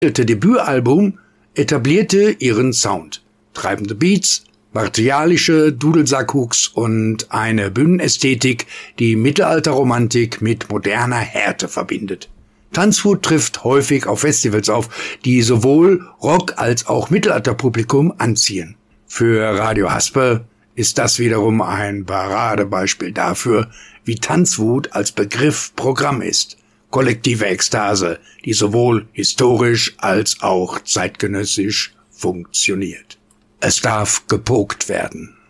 Debütalbum etablierte ihren Sound. Treibende Beats, martialische Dudelsackhooks und eine Bühnenästhetik, die Mittelalterromantik mit moderner Härte verbindet. Tanzwut trifft häufig auf Festivals auf, die sowohl Rock- als auch Mittelalterpublikum anziehen. Für Radio Haspe ist das wiederum ein Paradebeispiel dafür, wie Tanzwut als Begriff Programm ist. Kollektive Ekstase, die sowohl historisch als auch zeitgenössisch funktioniert. Es darf gepokt werden.